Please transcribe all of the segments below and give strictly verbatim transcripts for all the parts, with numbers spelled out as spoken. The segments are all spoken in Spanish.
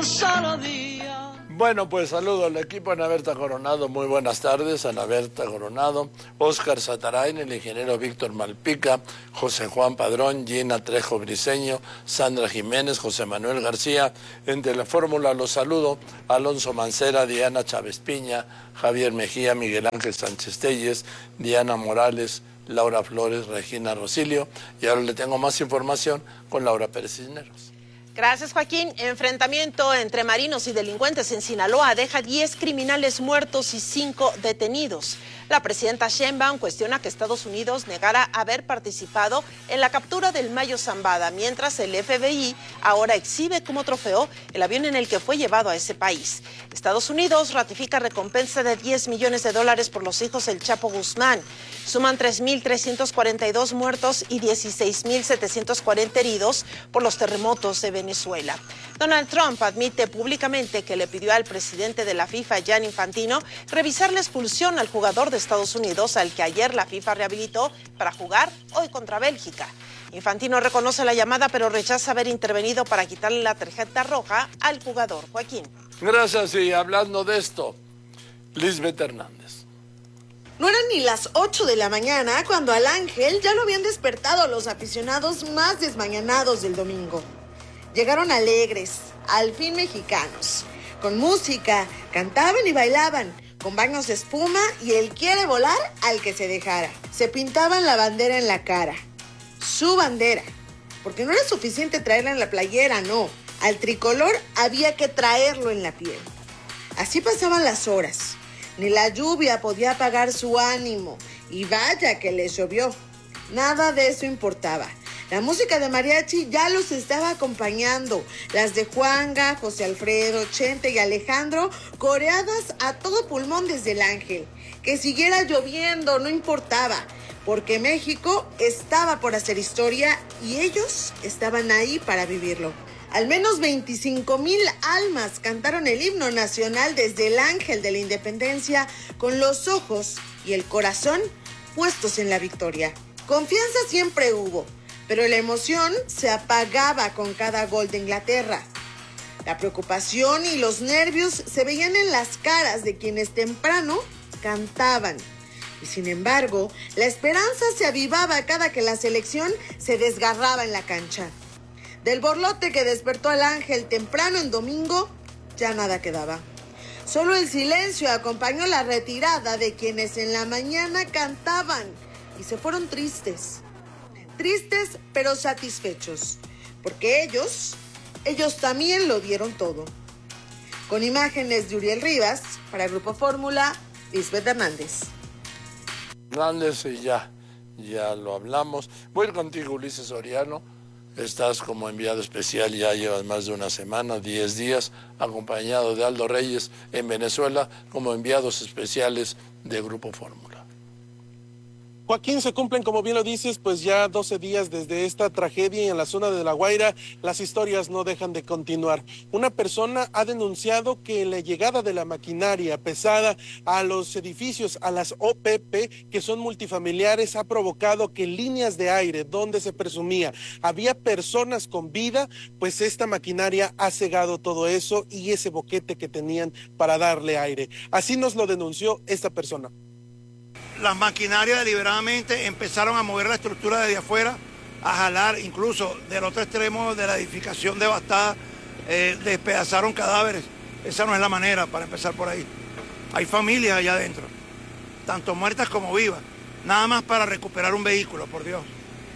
solo día. Bueno, pues saludo al equipo. Ana Berta Coronado, muy buenas tardes. Ana Berta Coronado, Óscar Satarain, el ingeniero Víctor Malpica, José Juan Padrón, Gina Trejo Briceño, Sandra Jiménez, José Manuel García. En Telefórmula los saludo, Alonso Mancera, Diana Chávez Piña, Javier Mejía, Miguel Ángel Sánchez Telles, Diana Morales, Laura Flores, Regina Rosilio. Y ahora le tengo más información con Laura Pérez Cisneros. Gracias, Joaquín. Enfrentamiento entre marinos y delincuentes en Sinaloa deja diez criminales muertos y cinco detenidos. La presidenta Sheinbaum cuestiona que Estados Unidos negara haber participado en la captura del Mayo Zambada, mientras el F B I ahora exhibe como trofeo el avión en el que fue llevado a ese país. Estados Unidos ratifica recompensa de diez millones de dólares por los hijos del Chapo Guzmán. Suman tres mil trescientos cuarenta y dos muertos y dieciséis mil setecientos cuarenta heridos por los terremotos de Venezuela. Donald Trump admite públicamente que le pidió al presidente de la FIFA, Gianni Infantino, revisar la expulsión al jugador de Estados Unidos, al que ayer la FIFA rehabilitó para jugar hoy contra Bélgica. Infantino reconoce la llamada, pero rechaza haber intervenido para quitarle la tarjeta roja al jugador. Joaquín. Gracias, y hablando de esto, Lisbeth Hernández. No eran ni las ocho de la mañana cuando al Ángel ya lo habían despertado los aficionados más desmañanados del domingo. Llegaron alegres, al fin mexicanos, con música, cantaban y bailaban, con baños de espuma y el quiere volar al que se dejara. Se pintaban la bandera en la cara, su bandera, porque no era suficiente traerla en la playera, no. Al tricolor había que traerlo en la piel. Así pasaban las horas. Ni la lluvia podía apagar su ánimo. Y vaya que les llovió. Nada de eso importaba. La música de mariachi ya los estaba acompañando. Las de Juanga, José Alfredo, Chente y Alejandro, coreadas a todo pulmón desde el Ángel. Que siguiera lloviendo, no importaba. Porque México estaba por hacer historia y ellos estaban ahí para vivirlo. Al menos veinticinco mil almas cantaron el himno nacional desde el Ángel de la Independencia, con los ojos y el corazón puestos en la victoria. Confianza siempre hubo, pero la emoción se apagaba con cada gol de Inglaterra. La preocupación y los nervios se veían en las caras de quienes temprano cantaban. Y sin embargo, la esperanza se avivaba cada que la selección se desgarraba en la cancha. Del borlote que despertó al Ángel temprano en domingo, ya nada quedaba. Solo el silencio acompañó la retirada de quienes en la mañana cantaban y se fueron tristes. Tristes pero satisfechos, porque ellos, ellos también lo dieron todo. Con imágenes de Uriel Rivas, para Grupo Fórmula, Lisbeth Hernández. Hernández, y ya, ya lo hablamos. Voy a ir contigo, Ulises Soriano. Estás como enviado especial, ya llevas más de una semana, diez días, acompañado de Aldo Reyes en Venezuela como enviados especiales de Grupo Fórmula. Joaquín, se cumplen, como bien lo dices, pues ya doce días desde esta tragedia en la zona de La Guaira. Las historias no dejan de continuar. Una persona ha denunciado que la llegada de la maquinaria pesada a los edificios, a las O P P, que son multifamiliares, ha provocado que líneas de aire donde se presumía había personas con vida, pues esta maquinaria ha cegado todo eso y ese boquete que tenían para darle aire. Así nos lo denunció esta persona. Las maquinarias deliberadamente empezaron a mover la estructura desde afuera, a jalar, incluso del otro extremo de la edificación devastada, eh, despedazaron cadáveres. Esa no es la manera, para empezar por ahí. Hay familias allá adentro, tanto muertas como vivas, nada más para recuperar un vehículo, por Dios.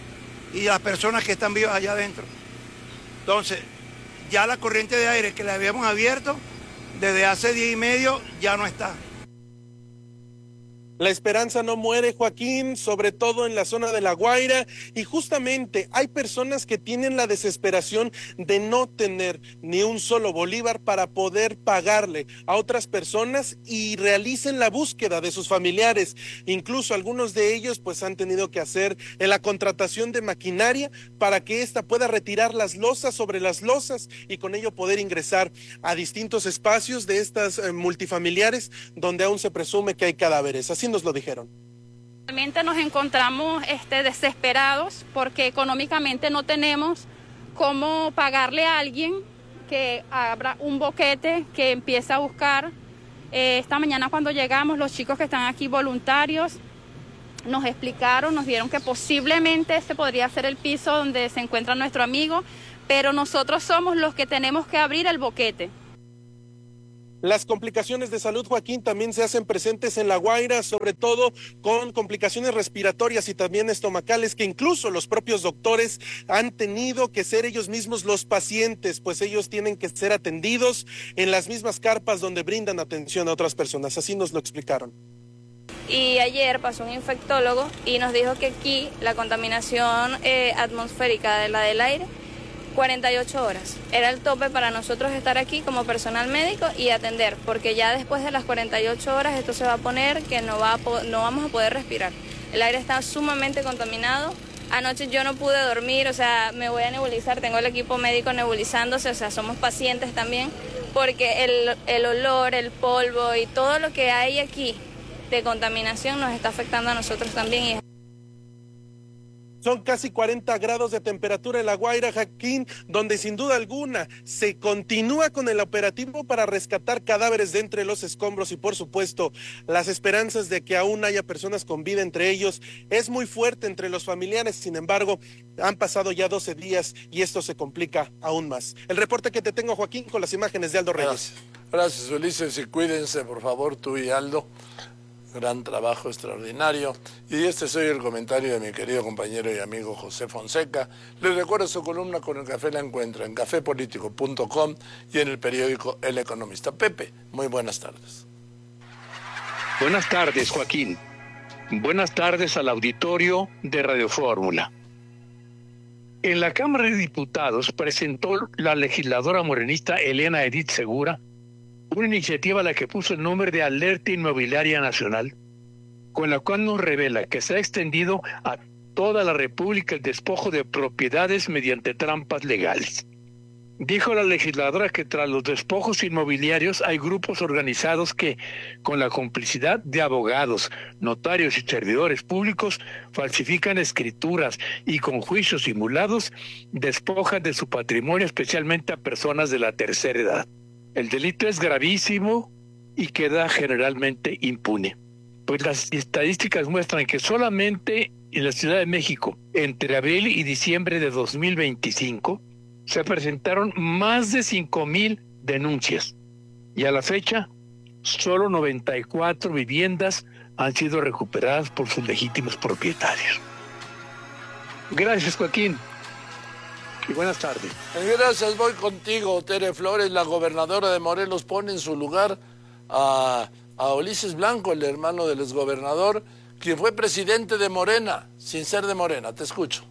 Y las personas que están vivas allá adentro. Entonces, ya la corriente de aire que le habíamos abierto desde hace día y medio ya no está. La esperanza no muere, Joaquín, sobre todo en la zona de La Guaira, y justamente hay personas que tienen la desesperación de no tener ni un solo bolívar para poder pagarle a otras personas y realicen la búsqueda de sus familiares. Incluso algunos de ellos pues han tenido que hacer la contratación de maquinaria para que ésta pueda retirar las losas sobre las losas y con ello poder ingresar a distintos espacios de estas eh, multifamiliares donde aún se presume que hay cadáveres. Así nos lo dijeron. Realmente nos encontramos este, desesperados porque económicamente no tenemos cómo pagarle a alguien que abra un boquete que empiece a buscar. Eh, esta mañana cuando llegamos, los chicos que están aquí voluntarios nos explicaron, nos dieron que posiblemente este podría ser el piso donde se encuentra nuestro amigo, pero nosotros somos los que tenemos que abrir el boquete. Las complicaciones de salud, Joaquín, también se hacen presentes en La Guaira, sobre todo con complicaciones respiratorias y también estomacales, que incluso los propios doctores han tenido que ser ellos mismos los pacientes, pues ellos tienen que ser atendidos en las mismas carpas donde brindan atención a otras personas. Así nos lo explicaron. Y ayer pasó un infectólogo y nos dijo que aquí la contaminación eh, atmosférica de la del aire, cuarenta y ocho horas. Era el tope para nosotros estar aquí como personal médico y atender, porque ya después de las cuarenta y ocho horas esto se va a poner que no, va a no vamos a poder respirar. El aire está sumamente contaminado. Anoche yo no pude dormir, o sea, me voy a nebulizar, tengo el equipo médico nebulizándose, o sea, somos pacientes también, porque el, el olor, el polvo y todo lo que hay aquí de contaminación nos está afectando a nosotros también. Y son casi cuarenta grados de temperatura en La Guaira, Joaquín, donde sin duda alguna se continúa con el operativo para rescatar cadáveres de entre los escombros y por supuesto las esperanzas de que aún haya personas con vida entre ellos es muy fuerte entre los familiares. Sin embargo, han pasado ya doce días y esto se complica aún más. El reporte que te tengo, Joaquín, con las imágenes de Aldo Reyes. Gracias, Gracias Ulises, y cuídense por favor tú y Aldo. Gran trabajo extraordinario. Y este soy el comentario de mi querido compañero y amigo José Fonseca. Les recuerdo su columna Con el Café la encuentra en café político punto com y en el periódico El Economista. Pepe, muy buenas tardes. Buenas tardes, Joaquín. Buenas tardes al auditorio de Radio Fórmula. En la Cámara de Diputados presentó la legisladora morenista Elena Edith Segura una iniciativa a la que puso el nombre de Alerta Inmobiliaria Nacional, con la cual nos revela que se ha extendido a toda la República el despojo de propiedades mediante trampas legales. Dijo la legisladora que tras los despojos inmobiliarios hay grupos organizados que, con la complicidad de abogados, notarios y servidores públicos, falsifican escrituras y con juicios simulados despojan de su patrimonio especialmente a personas de la tercera edad. El delito es gravísimo y queda generalmente impune. Pues las estadísticas muestran que solamente en la Ciudad de México, entre abril y diciembre de dos mil veinticinco, se presentaron más de cinco mil denuncias. Y a la fecha, solo noventa y cuatro viviendas han sido recuperadas por sus legítimos propietarios. Gracias, Joaquín. Y buenas tardes. Gracias, voy contigo, Tere Flores. La gobernadora de Morelos pone en su lugar a, a Ulises Blanco, el hermano del exgobernador, quien fue presidente de Morena, sin ser de Morena. Te escucho.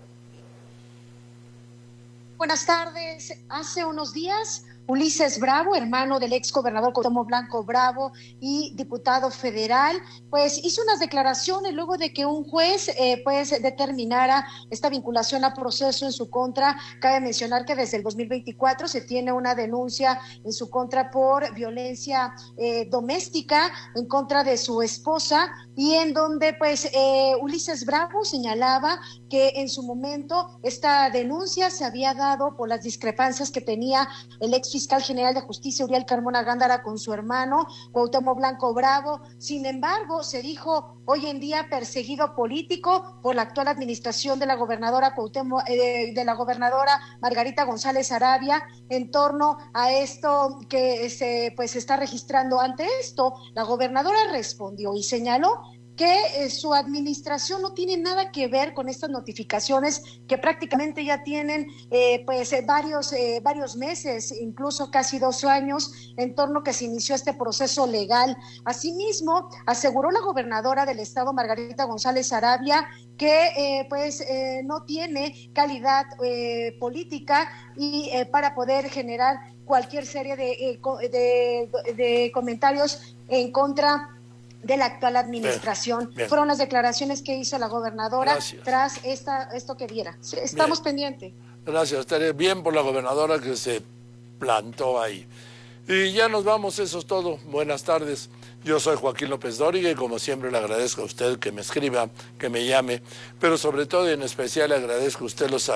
Buenas tardes. Hace unos días, Ulises Bravo, hermano del ex gobernador Cuauhtémoc Blanco Bravo y diputado federal, pues hizo unas declaraciones luego de que un juez eh, pues determinara esta vinculación a proceso en su contra. Cabe mencionar que desde el dos mil veinticuatro se tiene una denuncia en su contra por violencia eh, doméstica en contra de su esposa, y en donde pues eh, Ulises Bravo señalaba que en su momento esta denuncia se había dado por las discrepancias que tenía el ex fiscal general de justicia Uriel Carmona Gándara con su hermano Cuauhtémoc Blanco Bravo. Sin embargo, se dijo hoy en día perseguido político por la actual administración de la gobernadora Cuauhtémoc, eh, de la gobernadora Margarita González Arabia, en torno a esto que se pues está registrando. Ante esto, la gobernadora respondió y señaló que eh, su administración no tiene nada que ver con estas notificaciones que prácticamente ya tienen eh, pues eh, varios eh, varios meses, incluso casi dos años, en torno a que se inició este proceso legal. Asimismo, aseguró la gobernadora del estado, Margarita González Arabia, que eh, pues eh, no tiene calidad eh, política y eh, para poder generar cualquier serie de, eh, de, de comentarios en contra de la actual administración. Bien, bien. Fueron las declaraciones que hizo la gobernadora. Gracias. Tras esta, esto que diera. Estamos pendientes. Gracias, estaré bien por la gobernadora que se plantó ahí. Y ya nos vamos, eso es todo. Buenas tardes. Yo soy Joaquín López Dóriga y como siempre le agradezco a usted que me escriba, que me llame, pero sobre todo y en especial le agradezco, usted lo sabe,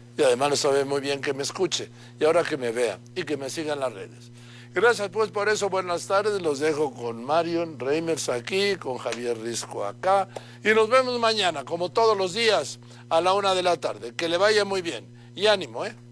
Y además no sabe muy bien que me escuche. Y ahora que me vea y que me siga en las redes. Gracias pues por eso, buenas tardes. Los dejo con Marion Reimers aquí, con Javier Risco acá. Y nos vemos mañana, como todos los días, a la una de la tarde. Que le vaya muy bien. Y ánimo, ¿eh?